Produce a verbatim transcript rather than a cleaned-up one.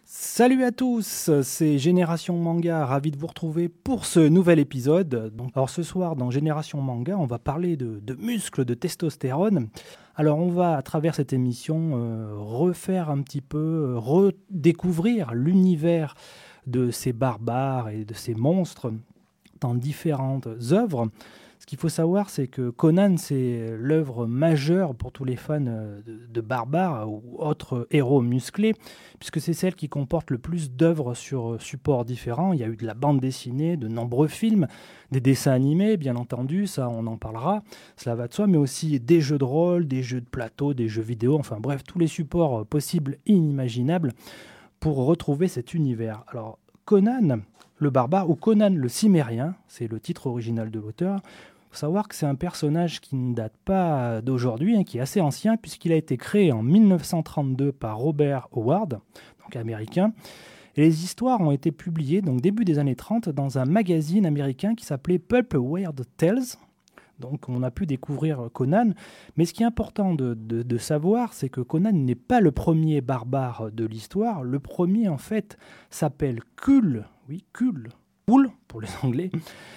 Salut à tous, c'est Génération Manga, ravi de vous retrouver pour ce nouvel épisode. Donc, alors ce soir dans Génération Manga, on va parler de, de muscles, de testostérone. Alors on va à travers cette émission euh, refaire un petit peu, euh, redécouvrir l'univers de ces barbares et de ces monstres dans différentes œuvres. Ce qu'il faut savoir, c'est que Conan, c'est l'œuvre majeure pour tous les fans de, de barbares ou autres héros musclés, puisque c'est celle qui comporte le plus d'œuvres sur supports différents. Il y a eu de la bande dessinée, de nombreux films, des dessins animés, bien entendu, ça on en parlera, cela va de soi, mais aussi des jeux de rôle, des jeux de plateau, des jeux vidéo, enfin bref, tous les supports possibles et inimaginables pour retrouver cet univers. Alors, Conan le barbare, ou Conan le cimérien, c'est le titre original de l'auteur. Il faut savoir que c'est un personnage qui ne date pas d'aujourd'hui, hein, qui est assez ancien, puisqu'il a été créé en mille neuf cent trente-deux par Robert Howard, donc américain. Et les histoires ont été publiées, donc début des années trente, dans un magazine américain qui s'appelait Pulp Weird Tales. Donc on a pu découvrir Conan, mais ce qui est important de, de, de savoir, c'est que Conan n'est pas le premier barbare de l'histoire. Le premier, en fait, s'appelle Kull, oui, Kull, Kull pour les Anglais,